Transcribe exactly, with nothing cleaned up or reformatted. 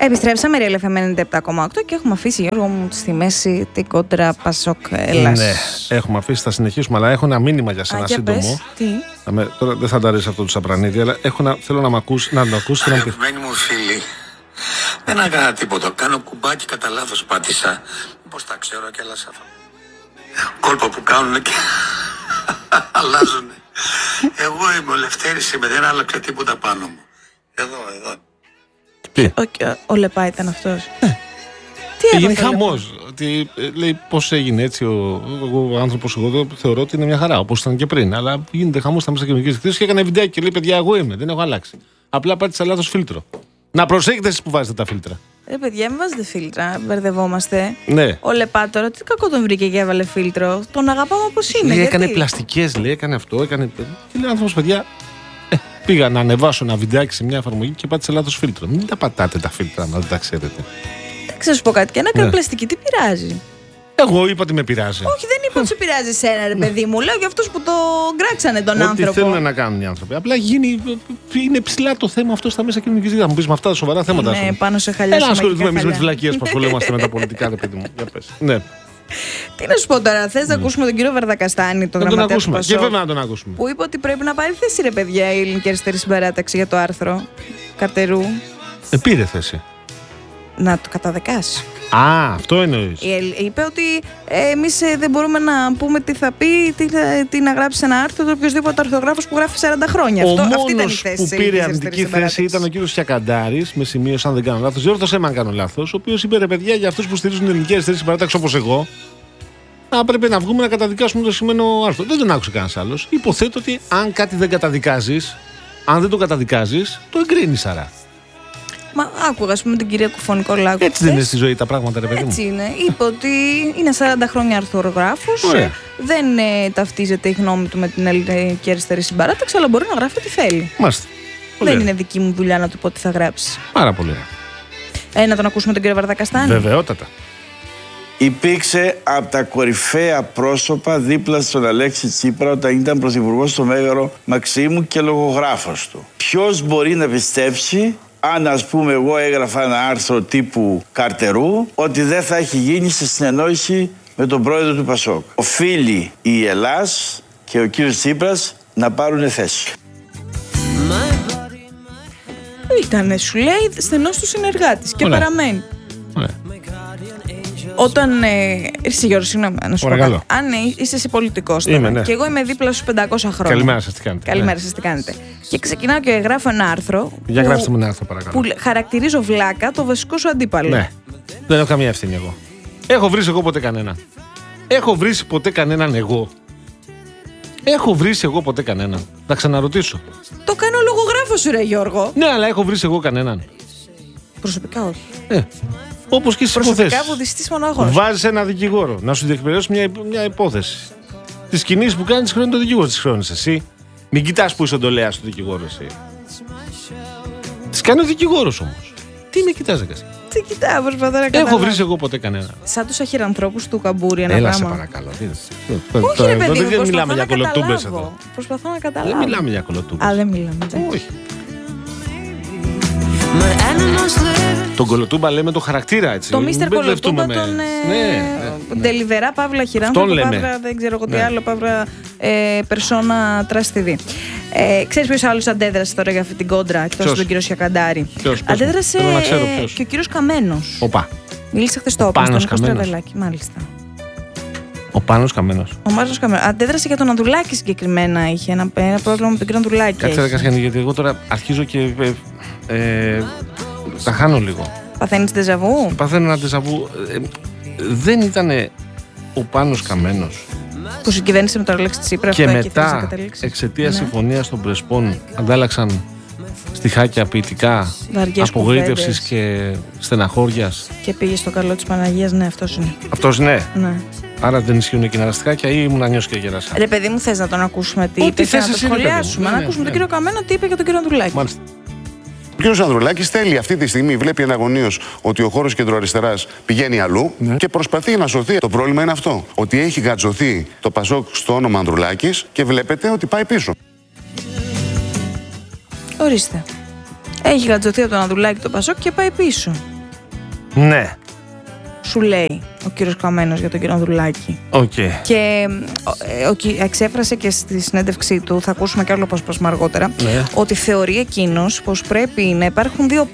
Επιστρέψαμε, Real εφ εμ ενενήντα επτά κόμμα οκτώ και έχουμε αφήσει, Γιώργο μου, στη μέση την κόντρα Πασόκ Ελλάς. Ναι, έχουμε αφήσει, θα συνεχίσουμε, αλλά έχω ένα μήνυμα για σένα. Α, σύντομο. Πες, τι? Με, τώρα δεν θα τα αρέσει αυτό του Σαπρανίδη, αλλά έχω να, θέλω να, ακούς, να το ακούσει και να πει. Αγαπημένοι μου φίλοι, δεν έκανα τίποτα. Κάνω κουμπάκι, κατά λάθος πάτησα. Πώς τα ξέρω και άλλα σαν κόλπα που κάνουν και αλλάζουν. Εγώ είμαι ο Λευτέρης, είμαι, δεν άλλαξε τίποτα πάνω μου. Εδώ, εδώ. Τι? Ο, ο, ο Λεπά ήταν αυτός. Ε. Τι έγινε χαμός. Ότι λέει πώς έγινε έτσι ο, ο, ο άνθρωπος. Εγώ το θεωρώ ότι είναι μια χαρά, όπως ήταν και πριν. Αλλά γίνεται χαμός στα μέσα κοινωνικής δικτύωσης και έκανε βιντεάκι και λέει: παιδιά, εγώ είμαι, δεν έχω αλλάξει. Απλά πάτησα λάθος φίλτρο. Να προσέχετε εσείς που βάζετε τα φίλτρα. Ρε παιδιά, μην βάζετε φίλτρα, μπερδευόμαστε. Ναι. Ο Λεπά τώρα, τι κακό τον βρήκε και έβαλε φίλτρο. Τον αγαπάμε όπως είναι. Λέει, γιατί? έκανε πλαστικές, λέει, έκανε αυτό, έκανε. Και λέει άνθρωπος, παιδιά, ε, πήγα να ανεβάσω ένα βιντεάκι σε μια εφαρμογή και πάτησα λάθος φίλτρο. Μην τα πατάτε τα φίλτρα, αν δεν τα ξέρετε. Θα σου πω κάτι, και να κάνει ναι. πλαστική, τι πειράζει. Εγώ είπα ότι με πειράζει. Όχι, δεν είπα ότι σε πειράζει εσένα, ρε παιδί μου. Λέω για αυτούς που το γκράξανε τον Ό,τι άνθρωπο. Τι θέλουν να κάνουν οι άνθρωποι. Απλά γίνει, είναι ψηλά το θέμα αυτό στα μέσα κοινωνικής δικτύωσης. Θα μου πεις με αυτά τα σοβαρά θέματα. Ναι, πάνω σε χαλιά. Έλα να ασχοληθούμε εμείς με τις βλακίες που ασχολούμαστε με τα πολιτικά, ρε παιδί μου. Για πες. Ναι. Τι να σου πω τώρα, θες να ακούσουμε τον κύριο Βαρδακαστάνη, τον γραμματέα του Πασόκ, και βέβαια να τον ακούσουμε. που είπε ότι πρέπει να πάρει θέση, ρε παιδιά, η Ελληνική Αριστερή Συμπαράταξη για το άρθρο Καρτερού. Ε, πήρε θέση. Να το καταδικάσει. Α, αυτό εννοείς. Είπε ότι ε, εμείς ε, δεν μπορούμε να πούμε τι θα πει, τι, θα, τι να γράψει ένα άρθρο το οποιοδήποτε αρθρογράφος που γράφει σαράντα χρόνια. Ο αυτό, μόνος αυτή ήταν η θέση, που πήρε αρνητική θέση ήταν ο κύριος Χιακαντάρης, με σημείωση αν δεν κάνω λάθος. Διόρθωσε με αν κάνω λάθος. Ο οποίος είπε: ρε παιδιά, για αυτούς που στηρίζουν την Ελληνική Αριστερή Συμπαράταξη όπως εγώ, να πρέπει να βγούμε να καταδικάσουμε το σημαίνο άρθρο. Δεν τον άκουσε κανένας άλλος. Υποθέτω ότι αν κάτι δεν καταδικάζεις, αν δεν το καταδικάζεις, το εγκρίνεις άρα. Μα άκουγα, ας πούμε, την κυρία Κουφωνικολάκου. Έτσι δεν είναι στη ζωή τα πράγματα, ρε παιδί μου. Έτσι είναι. Είπε ότι είναι σαράντα χρόνια αρθρογράφος. Δεν ε, ταυτίζεται η γνώμη του με την Ελληνική Αριστερή Συμπαράταξη, αλλά μπορεί να γράφει ό,τι θέλει. Μάλιστα. Δεν ωραία. Είναι δική μου δουλειά να του πω τι θα γράψει. Πάρα πολύ. Ε, να τον ακούσουμε τον κύριο Βαρδακαστάνη. Βεβαιότατα. Υπήρξε από τα κορυφαία πρόσωπα δίπλα στον Αλέξη Τσίπρα όταν ήταν πρωθυπουργός στο Μέγαρο Μαξίμου και λογογράφος του. Ποιος μπορεί να πιστέψει, αν ας πούμε εγώ έγραφα ένα άρθρο τύπου Καρτερού, ότι δεν θα έχει γίνει σε συνεννόηση με τον πρόεδρο του Πασόκ. Οφείλει η Ελλάς και ο κύριος Τσίπρας να πάρουν θέση. Ήτανε, σου λέει, στενός του συνεργάτης και Ωραία. παραμένει. Ωραία. Όταν. Ε, εσύ, Γιώργο, συγγνώμη, να σου πω κάτι. Αν ε, είσαι εσύ πολιτικός τώρα, ναι. και εγώ είμαι δίπλα στους πεντακόσια χρόνια. Καλημέρα σας, τι κάνετε. Καλημέρα ναι. σας, τι κάνετε. Και ξεκινάω και γράφω ένα άρθρο. Για που, γράψτε μου ένα άρθρο, παρακαλώ. Που χαρακτηρίζω βλάκα το βασικό σου αντίπαλο. Ναι. Δεν έχω καμία ευθύνη εγώ. Έχω βρει εγώ ποτέ κανέναν. Έχω βρει ποτέ κανέναν εγώ. Έχω βρει εγώ ποτέ κανέναν. Θα ξαναρωτήσω. Το κάνω λογογράφο σου, ρε Γιώργο. Ναι, αλλά έχω βρει εγώ κανέναν. Προσωπικά όχι. Ε, όπως και στις υποθέσεις. Προσωπικά βουδιστής μονάχος. Βάζεις ένα δικηγόρο να σου διεκπαιρεώσει μια, μια υπόθεση. Τις κινήσεις που κάνει, τις χρεώνει το δικηγόρο, τις χρεώνεις εσύ. Μην κοιτάς που είσαι ο ντολέας του δικηγόρου, εσύ. Τις κάνει ο δικηγόρος όμως. Τι με κοιτάς, εσύ. Τι κοιτάω, προσπαθώ να καταλάβω. Έχω βρει εγώ ποτέ κανένα. Σαν τους αχυρανθρώπους του Καμπούρη, ένα Έλα, πράγμα. σε παρακαλώ. Όχι, ρε παιδί μου, δεν μιλάμε για κολοτούμπες καταλάβω. εδώ. Προσπαθώ να καταλάβω. Δεν μιλάμε για κολοτούμπες. Α, δεν μιλάμε. Όχι. Τον κολοτούμπα λέμε το χαρακτήρα, έτσι. Το μίστερ Κολοτούμπα, τον Ντελιβερά, Παύλα Χειράνθρωπο, Παύλα δεν ξέρω εγώ τι άλλο, Παύλα Περσόνα Τραστιδί. Ξέρεις ποιος άλλος αντέδρασε τώρα για αυτή την κόντρα, εκτός από τον κύριο Σιακαντάρη? Αντέδρασε και ο κύριος Καμένος. Οπα. Μίλησε χθες το όπλο, στον Νίκο Στραβελάκη, μάλιστα. Ο Πάνος Καμένος. Ο Μάρκος Καμένος. Αντέδρασε για τον Ανδρουλάκη συγκεκριμένα. Είχε ένα, ένα πρόβλημα με τον κύριο Ανδρουλάκη. Κάτσε ρε Κασιανή, γιατί εγώ τώρα αρχίζω και ε, ε, τα χάνω λίγο. Παθαίνεις ντεζαβού? Παθαίνω ένα ντεζαβού. Ε, δεν ήταν ο Πάνος Καμένος που συγκυβέρνησε με τον Αλέξη Τσίπρα και αυτό μετά εξαιτίας ναι. συμφωνίας των Πρεσπών αντάλλαξαν στιχάκια ποιητικά απογοήτευσης και στεναχώριας. Και πήγε στο καλό της Παναγίας, ναι, αυτός είναι. Αυτός ναι. ναι. Άρα δεν ισχύουν εκείνα τα στιχάκια ή ήμουν να νιώσω και γεράσα. Ρε παιδί μου, θες να τον ακούσουμε τι Ό, είπε και να το σχολιάσουμε. Ναι, να ακούσουμε ναι. τον κύριο Καμένο τι είπε για τον κύριο Ανδρουλάκη. Μάλιστα. Ο κ. Ανδρουλάκης θέλει αυτή τη στιγμή, βλέπει εναγωνίως ότι ο χώρος κεντροαριστεράς πηγαίνει αλλού ναι. και προσπαθεί να σωθεί. Το πρόβλημα είναι αυτό, ότι έχει γατζωθεί το Πασόκ στο όνομα Ανδρουλάκης και βλέπετε ότι πάει πίσω. Ορίστε. Έχει γατζωθεί από τον Ανδρουλάκη το Πασόκ και πάει πίσω. Ναι. Σου λέει ο κύριος Καμένος για τον κύριο Ανδρουλάκη. Okay. Και ο, ο, εξέφρασε και στη συνέντευξή του, θα ακούσουμε και άλλο απόσπασμα αργότερα, ναι. ότι θεωρεί εκείνος πως πρέπει να υπάρχουν δύο